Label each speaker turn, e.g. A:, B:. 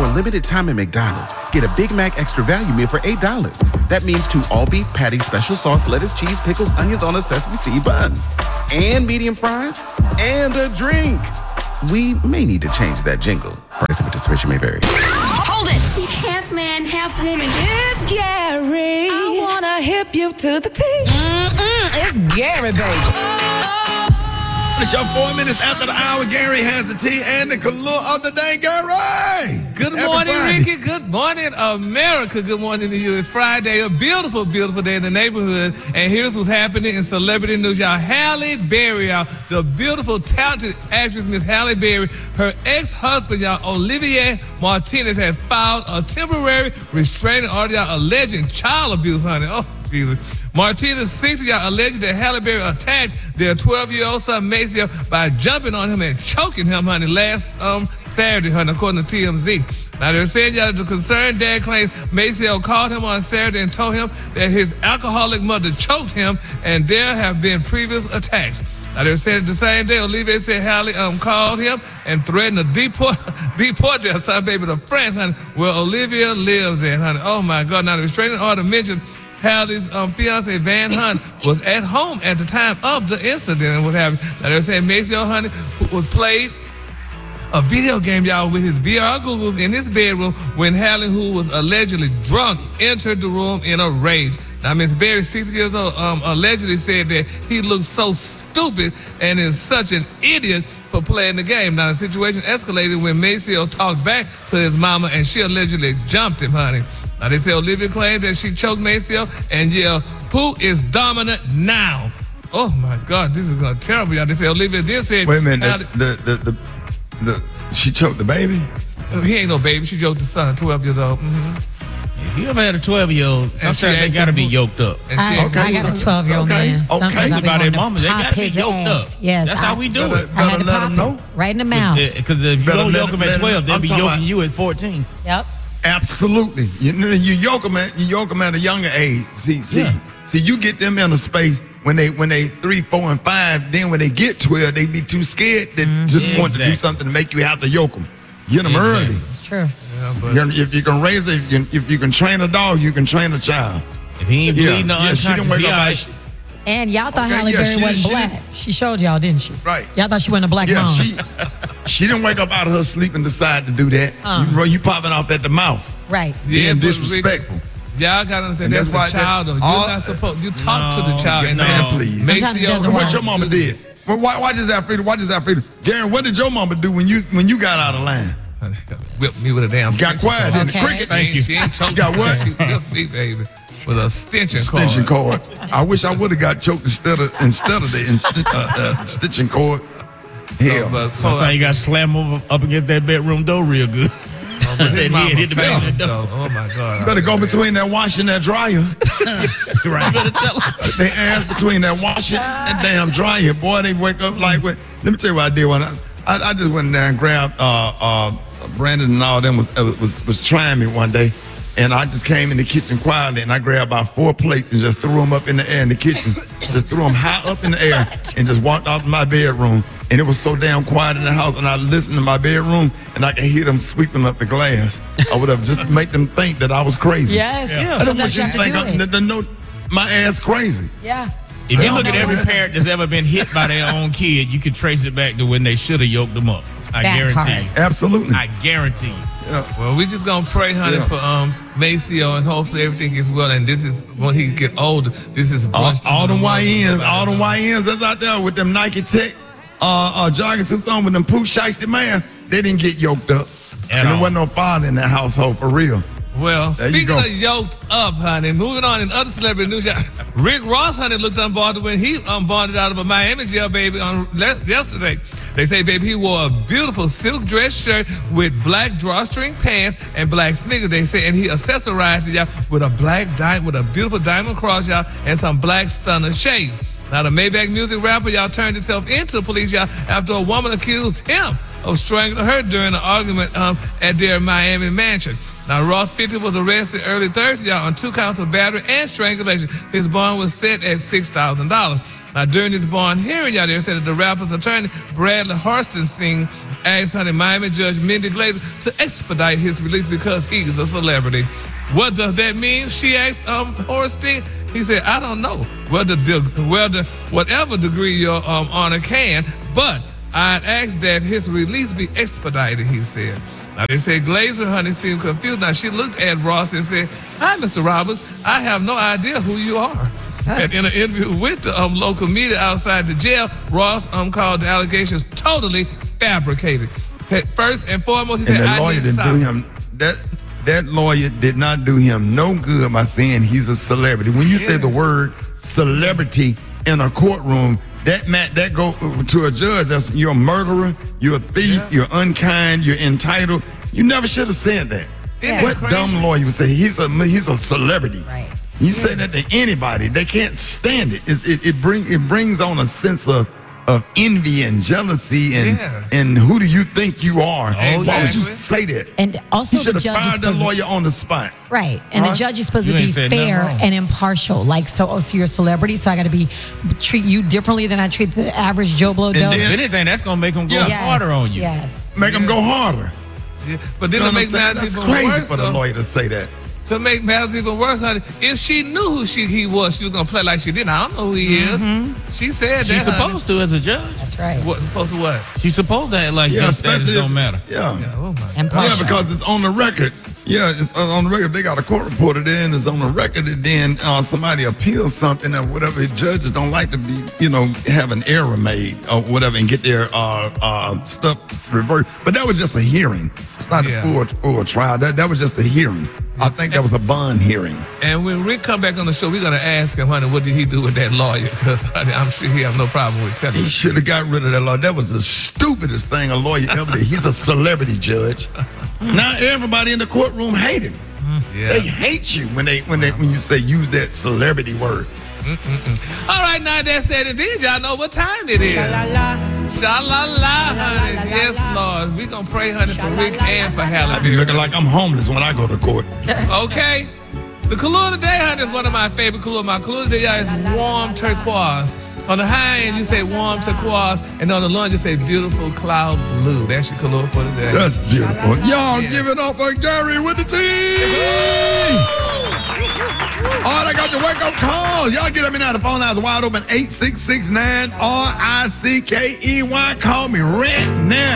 A: For a limited time at McDonald's, get a Big Mac Extra Value Meal for $8. That means 2 all-beef patties, special sauce, lettuce, cheese, pickles, onions on a sesame seed bun. And medium fries. And a drink. We may need to change that jingle. Price and participation may vary.
B: Hold it!
C: He's half man, half woman. It's Gary. I wanna hip you to the T.
B: It's Gary, baby.
D: It's your 4 minutes after the hour. Gary has the tea and the color of the day. Gary!
E: Good morning, Ricky. Good morning, America. Good morning to you. It's Friday, a beautiful, beautiful day in the neighborhood. And here's what's happening in celebrity news, y'all. Halle Berry, y'all, the beautiful, talented actress, Miss Halle Berry, her ex-husband, y'all, Olivier Martinez, has filed a temporary restraining order, y'all, alleging child abuse, honey. Oh, Jesus. Martinez, 60, y'all, alleged that Halle Berry attacked their 12-year-old son, Maceo, by jumping on him and choking him, honey, last Saturday, honey, according to TMZ. Now, they're saying, y'all, the concerned dad claims Maceo called him on Saturday and told him that his alcoholic mother choked him, and there have been previous attacks. Now, they're saying the same day, Olivier said Halle called him and threatened to deport their son, baby, to France, honey, where Olivia lives at, honey. Oh, my God. Now, the restraining order mentions Halle's fiance, Van Hunt, was at home at the time of the incident and what have you. Now, they're saying Maceo, honey, was played a video game, y'all, with his VR goggles in his bedroom when Halle, who was allegedly drunk, entered the room in a rage. Now, Miss Berry, 60 years old, allegedly said that he looked so stupid and is such an idiot for playing the game. Now, the situation escalated when Maceo talked back to his mama and she allegedly jumped him, honey. Now, they say Olivia claimed that she choked Maceo and yelled, "Who is dominant now?" Oh, my God, this is going to terrible, y'all. They say Olivia did say...
D: Wait a minute, she choked the baby?
E: He ain't no baby. She choked the son, 12 years old.
F: If you ever had a 12-year-old, sometimes they got to be yoked up.
G: I got a 12-year-old man. Sometimes I be
F: about their
G: wanting to
F: mama, they
G: pop
F: got to be
G: his
F: yoked
G: ass.
F: up.
G: Yes,
F: that's how we do it.
G: I had to
D: let
G: pop
D: him know.
G: him right in the mouth.
F: Because if you don't yoke them at 12, they'll be yoking you at 14.
G: Yep.
D: Absolutely. You yoke them at a younger age. See, you get them in a space when they 3, 4, and 5. Then when they get 12, they be too scared to just want to do something to make you have to yoke them. Get them early.
G: It's true.
D: If you can raise if you can train a dog, you can train a child.
F: If he ain't bleeding
D: she didn't wake up.
G: And y'all thought Halle Berry wasn't black. She showed y'all, didn't she?
D: Right.
G: Y'all thought she wasn't a black mom.
D: She didn't wake up out of her sleep and decide to do that. You popping off at the mouth.
G: Right.
D: Being disrespectful.
E: Y'all gotta understand that's a child. Though. You're not supposed. You talk to the child and
D: please.
G: Sometimes it doesn't work.
D: What your mama did? Watch this, Alfredo. Watch this, Alfredo. Gary, what did your mama do when you got out of line?
E: Whipped me with a damn.
D: Got quiet in the cricket.
E: Thank you. She ain't choked.
D: She got what?
E: She whipped me, baby, with a stitching cord.
D: I wish I would have got choked instead of the stitching cord. Hell.
F: Sometimes you got to slam up against that bedroom door real good.
E: His mama hit the back of the door. Oh, my God.
D: You better go between that washer and that dryer.
F: Right.
D: They ass between that washer and damn dryer. Boy, they wake up like, let me tell you what I did when I just went in there and grabbed Brandon and all them was trying me one day. And I just came in the kitchen quietly and I grabbed about 4 plates and just threw them up in the air in the kitchen. Just threw them high up in the air and just walked out to my bedroom. And it was so damn quiet in the house, and I listened to my bedroom, and I could hear them sweeping up the glass. I would have just make them think that I was crazy.
G: Yes.
D: I don't want you to think my ass crazy.
G: Yeah.
F: If you look at every parent that's ever been hit by their own kid, you can trace it back to when they should have yoked them up. I guarantee you.
D: Absolutely.
F: I guarantee you.
D: Yeah.
E: Well, we just gonna pray, honey, for Maceo, and hopefully everything gets well. And this is when he get older. This is
D: all them YNs that's out there with them Nike Tech jogging suits on with them Pooh Shiesty masks. They didn't get yoked up, and there wasn't no father in that household for real.
E: Well, speaking of yoked up, honey, moving on in other celebrity news, Rick Ross, honey, looked unbonded when he bonded out of a Miami jail, baby, on yesterday. They say, baby, he wore a beautiful silk dress shirt with black drawstring pants and black sneakers. They say, and he accessorized it, y'all, with a beautiful diamond cross, y'all, and some black stunner shades. Now, the Maybach music rapper, y'all, turned himself into the police, y'all, after a woman accused him of strangling her during an argument at their Miami mansion. Now, Ross 50 was arrested early Thursday, y'all, on 2 counts of battery and strangulation. His bond was set at $6,000. Now, during this bond hearing, y'all, they said that the rapper's attorney, Bradley Horstenstein, asked Honey Miami Judge Mindy Glazer to expedite his release because he is a celebrity. What does that mean? She asked Horstenstein. He said, I don't know whether whatever degree your honor can, but I'd ask that his release be expedited, he said. Now, they said Glazer, honey, seemed confused. Now, she looked at Ross and said, hi, Mr. Roberts. I have no idea who you are. And in an interview with the local media outside the jail, Ross called the allegations totally fabricated. First and foremost, he
D: and
E: said,
D: the lawyer didn't do him that lawyer did not do him no good by saying he's a celebrity. When you say the word celebrity in a courtroom, that go to a judge. That's you're a murderer, you're a thief, you're unkind, you're entitled. You never should have said that.
G: Yeah.
D: What dumb lawyer would say he's a celebrity?
G: Right.
D: You say that to anybody, they can't stand it. It brings on a sense of envy and jealousy and who do you think you are? Why would you say that?
G: And also,
D: you should
G: the
D: have
G: judge is
D: fired the
G: supposed
D: lawyer on the spot.
G: right, and the judge is supposed
F: You
G: to be
F: ain't said nothing
G: fair
F: wrong.
G: and impartial. Like, so you're a celebrity, so I got to treat you differently than I treat the average Joe Blow Doe.
F: If anything, that's gonna make them go
G: Yes,
F: harder on you.
G: Yes.
D: Make them go harder.
E: Yeah. But then
D: You know
E: to
D: what I'm
E: make
D: saying?
E: matters
D: That's
E: even
D: crazy
E: worse,
D: for the
E: though,
D: lawyer to say that.
E: to make matters even worse, honey, if she knew who he was, she was going to play like she did. I don't know who he is. She said
F: She's
E: that,
F: supposed to as a judge.
G: That's right.
E: What, supposed to what?
F: She's supposed to act like your status
D: especially
F: don't matter.
D: Yeah.
E: Oh, my
G: And
D: Yeah,
G: partial.
D: because it's on the record. Yeah, it's on the record. If they got a court reporter there and it's on the record, and then somebody appeals something or whatever, judges don't like to be, have an error made or whatever and get their stuff reversed. But that was just a hearing. It's not a full trial. That was just a hearing. I think that was a bond hearing.
E: And when Rick come back on the show, we're going to ask him, honey, what did he do with that lawyer? Because I'm sure he have no problem with telling
D: He
E: us.
D: should have got rid of that lawyer. That was the stupidest thing a lawyer ever did. He's a celebrity judge. Now everybody in the courtroom hate him.
E: Yeah.
D: They hate you when you say use that celebrity word.
E: All right, now that said, indeed, y'all know what time it is. Sha-la-la, honey. Yes, Lord. We're going to pray, honey, for Rick and for Halle
D: I be
E: Berry.
D: looking like I'm homeless when I go to court.
E: Okay. The color of the day, honey, is one of my favorite colors. My color of the day y'all, is warm turquoise. On the high end, you say warm turquoise, and on the low end, you say beautiful cloud blue. That's your color for the day.
D: That's beautiful. Y'all give it up for Gary with the team. All I got to wake up calls. Y'all get at me now. The phone lines are wide open. 866-9-RICKEY. Call me right now.